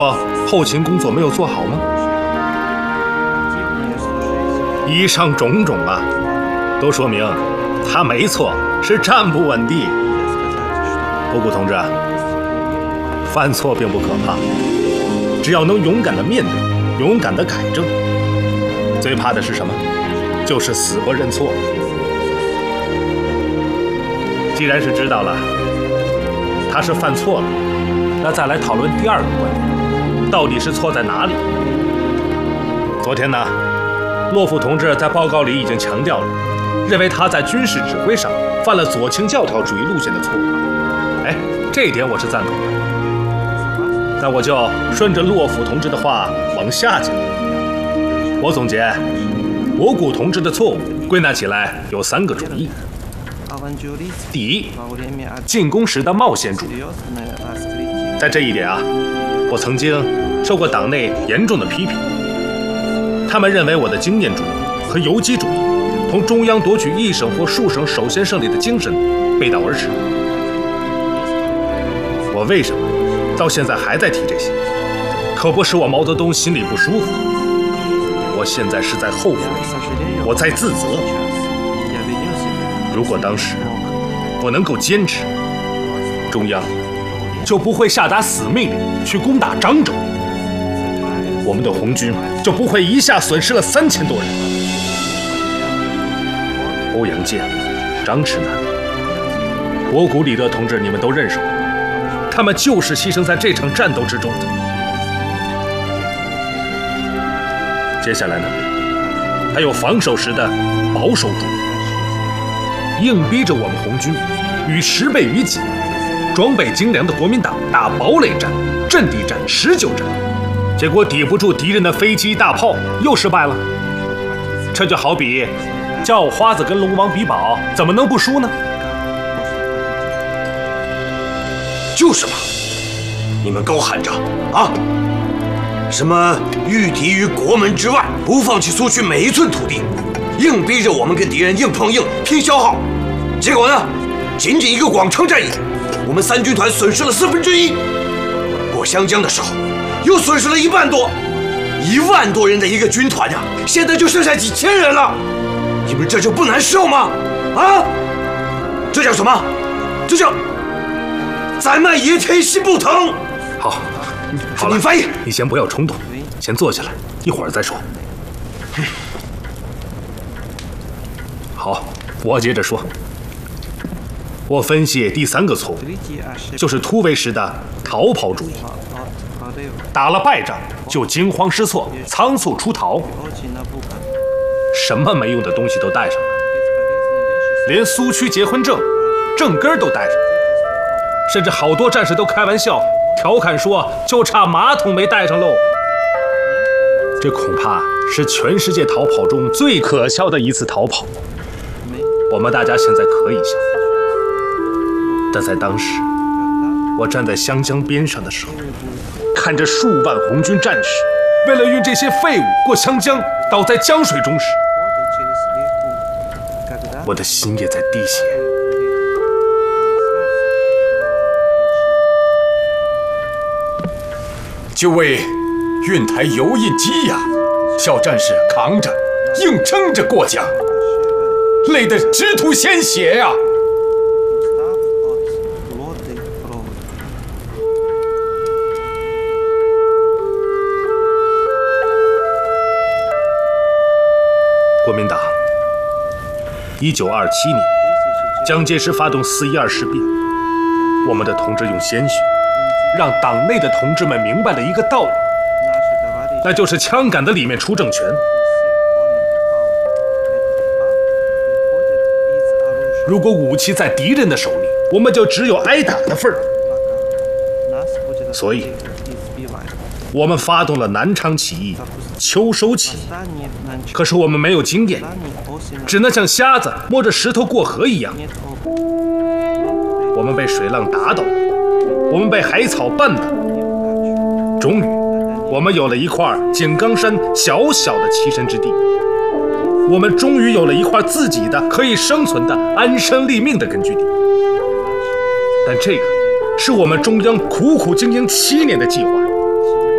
后勤工作没有做好吗？以上种种啊，都说明他没错，是站不稳地。博古同志，犯错并不可怕，只要能勇敢地面对，勇敢地改正。最怕的是什么？就是死不认错。既然是知道了他是犯错了，那再来讨论第二个观点，到底是错在哪里？昨天呢，洛夫同志在报告里已经强调了，认为他在军事指挥上犯了左倾教条主义路线的错误。哎，这一点我是赞同的。那我就顺着洛夫同志的话往下讲。我总结博古同志的错误归纳起来有3个主义。第一，进攻时的冒险主义。在这一点啊，我曾经受过党内严重的批评。他们认为我的经验主义和游击主义同中央夺取1省或数省首先胜利的精神背道而驰。我为什么到现在还在提这些？可不使我毛泽东心里不舒服。我现在是在后悔，我在自责。如果当时我能够坚持，中央就不会下达死命令去攻打漳州，我们的红军就不会一下损失了3000多人。欧阳剑、张弛南、博古、李德同志，你们都认识我，他们就是牺牲在这场战斗之中的。接下来呢，还有防守时的保守主义，硬逼着我们红军与10倍于己、装备精良的国民党打堡垒战、阵地战、持久战，结果抵不住敌人的飞机大炮，又失败了。这就好比叫花子跟龙王比宝，怎么能不输呢？ 就是嘛，你们高喊着啊，什么御敌于国门之外，不放弃苏区每一寸土地，硬逼着我们跟敌人硬碰硬拼消耗。结果呢，仅仅一个广昌战役，我们3军团损失了1/4。过湘江的时候，又损失了1万多，1万多人的一个军团呀，现在就剩下几千人了。你们这就不难受吗？啊，这叫什么？这叫咱们爷天心不疼。 好了， 你翻译。 你先不要冲动，先坐下来，一会儿再说。好，我接着说。我分析第3个错误，就是突围时的逃跑主义。打了败仗就惊慌失措、仓促出逃，什么没用的东西都带上了，连苏区结婚证、证根都带上，甚至好多战士都开玩笑调侃说，就差马桶没带上喽。这恐怕是全世界逃跑中最可笑的一次逃跑。我们大家现在可以笑，但在当时，我站在湘江边上的时候，看着数万红军战士为了运这些废物过湘江，倒在江水中时，我的心也在滴血。 就为运台油印机呀，小战士扛着硬撑着过江，累得直吐鲜血呀。 国民党1927年，蒋介石发动4·12事变，我们的同志用鲜血让党内的同志们明白了一个道理，那就是枪杆子里面出政权。如果武器在敌人的手里，我们就只有挨打的份儿。所以，我们发动了南昌起义、秋收起义，可是我们没有经验，只能像瞎子摸着石头过河一样。我们被水浪打倒，我们被海草绊倒，终于，我们有了一块井冈山小小的栖身之地。我们终于有了一块自己的可以生存的安身立命的根据地。但这个是我们中央苦苦经营7年的计划。